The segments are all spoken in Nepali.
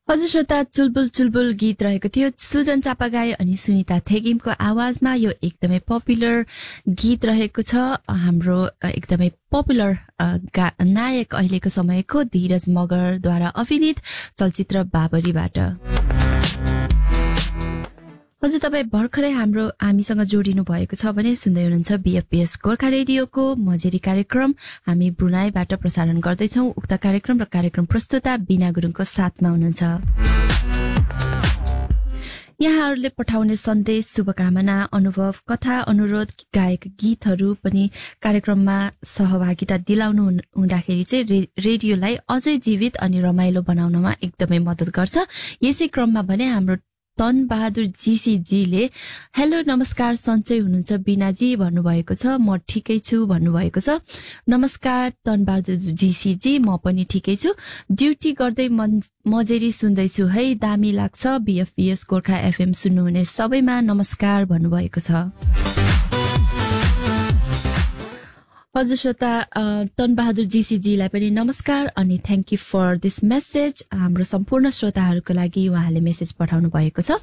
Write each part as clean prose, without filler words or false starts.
हजुर श्रोता, चुलबुल चुलबुल गीत रहेको थियो सुजन चापागाई अनि सुनिता थेगिमको आवाजमा। यो एकदमै पपुलर गीत रहेको छ। हाम्रो एकदमै पपुलर नायक अहिलेको समयको धीरज मगरद्वारा अभिनीत चलचित्र बाबरीबाट। हजुर, तपाईँ भर्खरै हामीसँग जोडिनु भएको छ भने सुन्दै हुनुहुन्छ बीएफपीएस गोर्खा रेडियोको मजेरी कार्यक्रम। हामी ब्रुनाईबाट प्रसारण गर्दैछौं। उक्त कार्यक्रम र कार्यक्रम प्रस्तुता बिना गुरुङको साथमा हुनुहुन्छ। यहाँहरूले पठाउने सन्देश, शुभकामना, अनुभव, कथा, अनुरोध, गायक गीतहरू पनि कार्यक्रममा सहभागिता दिलाउनु हुँदाखेरि चाहिँ रेडियोलाई अझै जीवित अनि रमाइलो बनाउनमा एकदमै मद्दत गर्छ। यसै क्रममा भने हाम्रो तन बहादुर जीसीजीले हेलो नमस्कार, सन्चै हुनुहुन्छ बिनाजी भन्नुभएको छ। म ठिकै छु भन्नुभएको छ। नमस्कार तन बहादुर जीसीजी, म पनि ठिकै छु। ड्युटी गर्दै मजेरी सुन्दैछु है, दामी लाग्छ। बीएफपीएस गोर्खा एफएम सुन्नुहुने सबैमा नमस्कार भन्नुभएको छ। हजुर श्रोता, तनबहादुर जीसीजीलाई पनि नमस्कार अनि thank you for this message. हाम्रो सम्पूर्ण श्रोताहरूको लागि उहाँले मेसेज पठाउनु भएको छ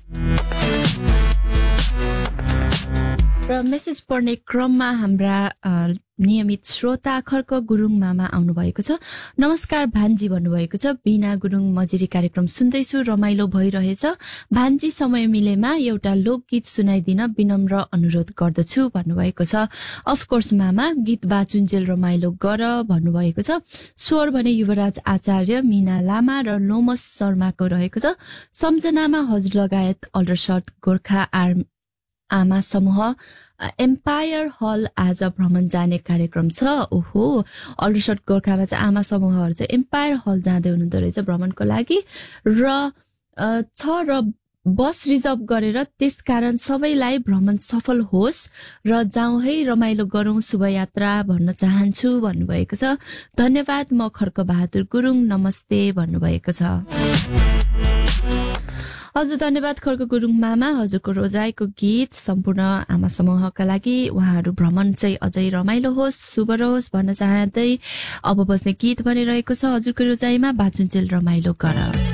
र मेसेज पढ्ने क्रममा हाम्रा नियमित श्रोता खर्क गुरुङ मामा आउनु भएको छ। नमस्कार भान्जी भन्नुभएको छ। बिना गुरुङ मजेरी कार्यक्रम सुन्दैछु, रमाइलो भइरहेछ। भान्जी समय मिलेमा एउटा लोकगीत सुनाइदिन विनम्र अनुरोध गर्दछु भन्नुभएको छ। अफकोर्स मामा, गीत बाचुन्जेल रमाइलो गर भन्नुभएको छ। स्वर भने युवराज आचार्य, मीना लामा र लोमस शर्माको रहेको छ। सम्झनामा हजुर लगायत अल्डरसट गोर्खा आमा समूह एम्पायर हल आज भ्रमण जाने कार्यक्रम छ। ओहो, अल्डरसट गोर्खामा चाहिँ आमा समूहहरू चाहिँ एम्पायर हल जाँदै हुनुहुँदो रहेछ भ्रमणको लागि र बस रिजर्भ गरेर। त्यसकारण सबैलाई भ्रमण सफल होस् र जाउँ है, रमाइलो गरौँ, शुभयात्रा भन्न चाहन्छु भन्नुभएको छ। धन्यवाद। म खर्क बहादुर गुरुङ, नमस्ते भन्नुभएको छ। हजुर धन्यवाद खर्क गुरुङ मामा। हजुरको रोजाइको गीत सम्पूर्ण आमा समूहका लागि, उहाँहरू भ्रमण चाहिँ अझै रमाइलो होस्, शुभ रहोस् भन्न चाहँदै अब बस्ने गीत बनिरहेको छ हजुरको रोजाइमा, बाचुन्जेल रमाइलो गर।